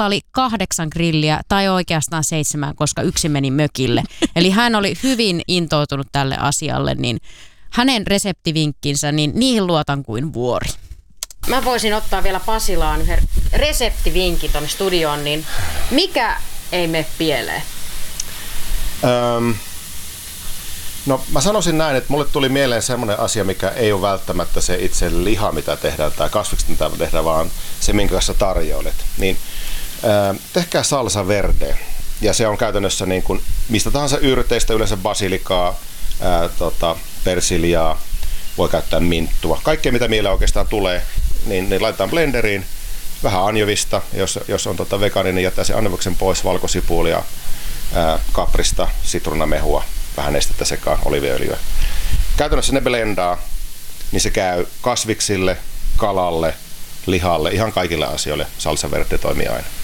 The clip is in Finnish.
hänellä oli 8 grilliä tai oikeastaan 7, koska yksi meni mökille. Eli hän oli hyvin intoutunut tälle asialle, niin hänen reseptivinkkinsä, niin niihin luotan kuin vuori. Mä voisin ottaa vielä Pasilaan yhden reseptivinkin tuonne studioon, niin mikä ei mene pieleen? No mä sanoisin näin, että mulle tuli mieleen semmoinen asia, mikä ei ole välttämättä se itse liha, mitä tehdään, tai kasvikset, mitä tehdään, vaan se, minkä kanssa tarjoilet. Niin tehkää salsa verde. Ja se on käytännössä niin kuin mistä tahansa yrteistä, yleensä basilikaa, persiliaa, voi käyttää minttua. Kaikkea, mitä mieleen oikeastaan tulee, niin laitetaan blenderiin. Vähän anjovista, jos on vegaaninen, niin jättää sen anjovoksen pois, valkosipulia, kaprista, sitruunamehua, vähän nestettä sekaan, oliiviöljyä. Käytännössä ne blendaa, niin se käy kasviksille, kalalle, lihalle, ihan kaikille asioille. Salsa verde toimii aina.